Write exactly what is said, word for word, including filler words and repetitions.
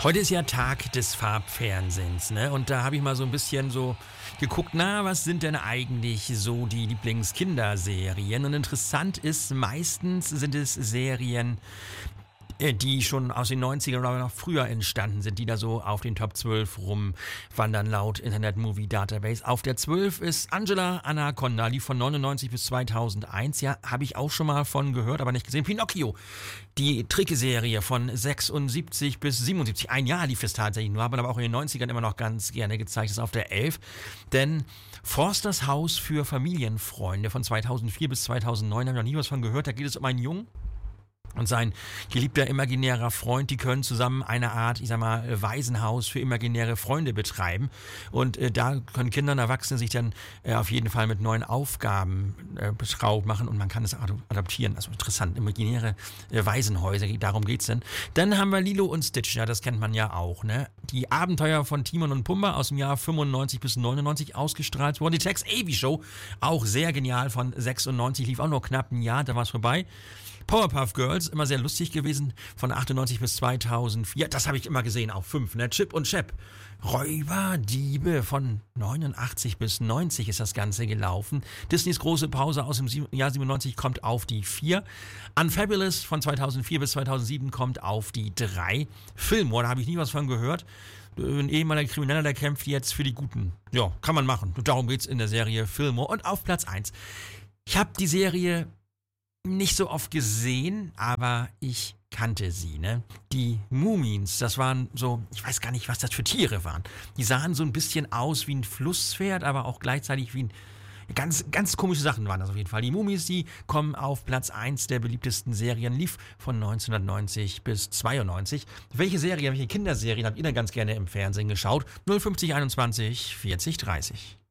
Heute ist ja Tag des Farbfernsehens, ne? Und da habe ich mal so ein bisschen so geguckt, na, was sind denn eigentlich so die Lieblingskinderserien? Und interessant ist, meistens sind es Serien, äh, die schon aus den neunzigern oder noch früher entstanden sind, die da so auf den Top zwölf rumwandern laut Internet Movie Database. Auf der zwölf ist Angela Anaconda, lief von neunundneunzig bis zweitausendeins. Ja, habe ich auch schon mal von gehört, aber nicht gesehen. Pinocchio, die Trickserie von sechsundsiebzig bis siebenundsiebzig. Ein Jahr lief es tatsächlich nur, aber auch in den neunzigern immer noch ganz gerne gezeigt. Das ist auf der elf. Denn Forsters Haus für Familienfreunde von zweitausendvier bis zweitausendneun, habe ich noch nie was von gehört. Da geht es um einen Jungen und sein geliebter imaginärer Freund, die können zusammen eine Art, ich sag mal, Waisenhaus für imaginäre Freunde betreiben. Und äh, da können Kinder und Erwachsene sich dann äh, auf jeden Fall mit neuen Aufgaben äh, betraut machen und man kann es adaptieren. Also interessant, imaginäre äh, Waisenhäuser, darum geht's denn. Dann haben wir Lilo und Stitch, ja, das kennt man ja auch, ne? Die Abenteuer von Timon und Pumba aus dem Jahr fünfundneunzig bis neunundneunzig ausgestrahlt worden. Die Tex Avery Show, auch sehr genial, von sechsundneunzig, lief auch nur knapp ein Jahr, da war es vorbei. Powerpuff Girls, immer sehr lustig gewesen, von achtundneunzig bis zweitausendvier. Das habe ich immer gesehen, auf fünf, ne? Chip und Chap. Räuberdiebe, von neunundachtzig bis neunzig ist das Ganze gelaufen. Disneys große Pause aus dem Jahr siebenundneunzig kommt auf die vier. Unfabulous von zweitausendvier bis zweitausendsieben kommt auf die drei. Fillmore, da habe ich nie was von gehört. Ein ehemaliger Krimineller, der kämpft jetzt für die Guten. Ja, kann man machen. Und darum geht's in der Serie Fillmore. Und auf Platz eins. Ich habe die Serie nicht so oft gesehen, aber ich kannte sie, ne? Die Moomins, das waren so, ich weiß gar nicht, was das für Tiere waren. Die sahen so ein bisschen aus wie ein Flusspferd, aber auch gleichzeitig wie ein, ganz, ganz komische Sachen waren das auf jeden Fall. Die Moomins, die kommen auf Platz eins der beliebtesten Serien, lief von neunzehnhundertneunzig bis zweiundneunzig. Welche Serien, welche Kinderserien habt ihr denn ganz gerne im Fernsehen geschaut? null fünfzig einundzwanzig vierzig dreißig.